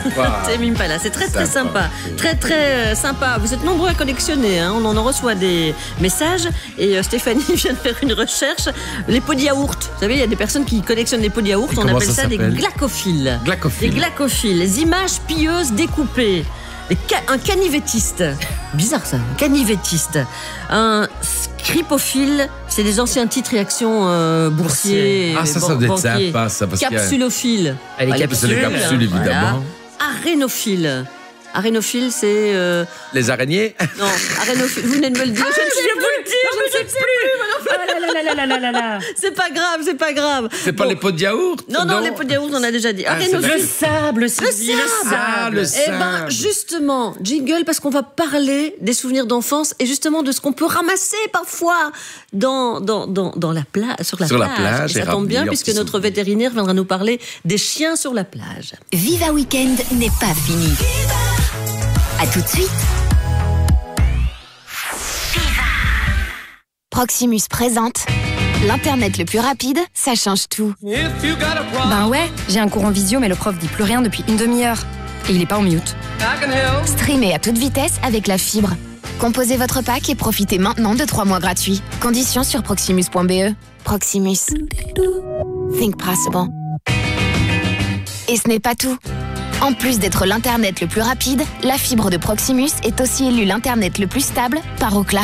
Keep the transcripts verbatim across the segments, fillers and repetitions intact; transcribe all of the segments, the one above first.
Tame Impala, c'est très très sympa. Très très sympa. Vous êtes nombreux à collectionner, hein. On en reçoit des messages. Et euh, Stéphanie vient de faire une recherche. Les pots de yaourt. Vous savez, il y a des personnes qui collectionnent les pots de yaourt. On appelle ça, ça des glacophiles. Glacophiles. Des glacophiles. Les images pieuses découpées. Ca un canivetiste. Bizarre ça. Un canivetiste. Un scripophile. C'est des anciens titres et actions euh, boursiers. Ah, ça, ça doit être sympa, ça. Parce Capsulophile. A... Les capsules, les capsules, évidemment. Voilà. Arénophile. Arénophile, c'est... Euh... Les araignées. Non, arénophile, vous venez de me le dire. Ah, je ne sais plus le dire, je ne sais plus. C'est pas grave, c'est pas grave. C'est pas bon. Les pots de yaourt? Non, non, non, les pots de yaourt, on a déjà dit. Ah, le sable, Sylvie, le sable. Le sable. Eh ben, justement, jingle, parce qu'on va parler des souvenirs d'enfance et justement de ce qu'on peut ramasser parfois dans, dans, dans, dans la plage, sur la sur plage. La plage et ça tombe bien, puisque notre souvenir. vétérinaire viendra nous parler des chiens sur la plage. Viva Weekend n'est pas fini. A tout de suite. Proximus présente l'Internet le plus rapide, ça change tout. Ben ouais, j'ai un cours en visio, mais le prof dit plus rien depuis une demi-heure. Et il est pas en mute. Streamez à toute vitesse avec la fibre. Composez votre pack et profitez maintenant de trois mois gratuits. Conditions sur proximus point b e. Proximus. Think possible. Et ce n'est pas tout. En plus d'être l'Internet le plus rapide, la fibre de Proximus est aussi élue l'Internet le plus stable par Ookla.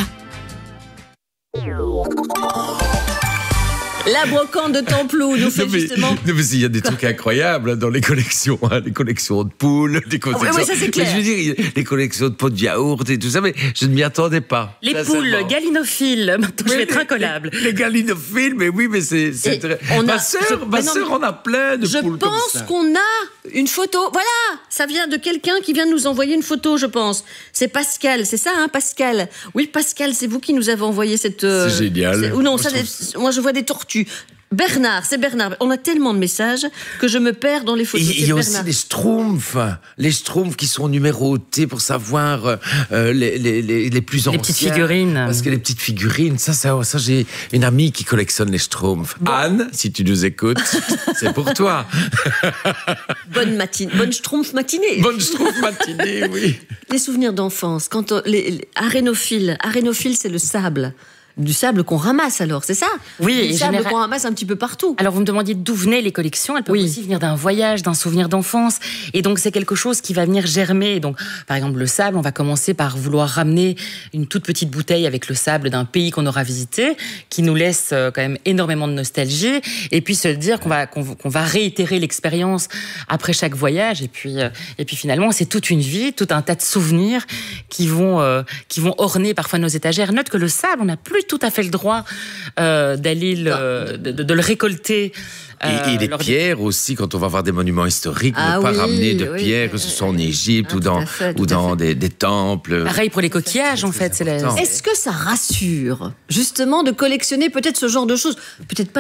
La brocante de Templou nous fait non mais, justement... Non mais il y a des trucs incroyables dans les collections, hein, les collections de poules, les collections... Oui, oui, ça c'est clair. Mais je veux dire, les collections de pots de yaourt et tout ça, mais je ne m'y attendais pas. Les poules galinophiles, maintenant je vais être incollable. Les, les galinophiles, mais oui, mais c'est très... Ma a, sœur, je, ma sœur en a plein de je poules comme ça. Je pense qu'on a une photo, voilà, ça vient de quelqu'un qui vient de nous envoyer une photo, je pense. C'est Pascal, c'est ça, hein, Pascal? Oui, Pascal, c'est vous qui nous avez envoyé cette... Euh, c'est génial. Ou non, moi, ça, trouve... moi je vois des tortues. Bernard, c'est Bernard. On a tellement de messages que je me perds dans les photos. Il y a aussi les schtroumpfs, les schtroumpfs qui sont numérotés pour savoir euh, les, les, les, les plus anciens. Les petites figurines. Parce que les petites figurines, ça, ça, ça j'ai une amie qui collectionne les schtroumpfs. Bon. Anne, si tu nous écoutes, c'est pour toi. Bonne matinée, bonne schtroumpf matinée. Bonne schtroumpf matinée, oui. Les souvenirs d'enfance, quand on, les, les arénophiles, arénophile, c'est le sable. Du sable qu'on ramasse alors, c'est ça? Oui. Du sable général... qu'on ramasse un petit peu partout. Alors vous me demandiez d'où venaient les collections. Elles peuvent oui. aussi venir d'un voyage, d'un souvenir d'enfance. Et donc c'est quelque chose qui va venir germer. Donc par exemple le sable, on va commencer par vouloir ramener une toute petite bouteille avec le sable d'un pays qu'on aura visité, qui nous laisse quand même énormément de nostalgie. Et puis se dire qu'on va, qu'on, qu'on va réitérer l'expérience après chaque voyage. Et puis, et puis finalement c'est toute une vie, tout un tas de souvenirs qui vont, euh, qui vont orner parfois nos étagères. Note que le sable, on n'a plus tout à fait le droit euh, d'aller le, de, de, de le récolter. Euh, et, et les pierres aussi, quand on va voir des monuments historiques, ah ne pas oui, ramener de oui, pierres, oui, que ce soit en Égypte ah, ou dans, fait, ou dans des, des temples. Pareil pour les coquillages, en fait. C'est la... Est-ce que ça rassure, justement, de collectionner peut-être ce genre de choses? Peut-être pas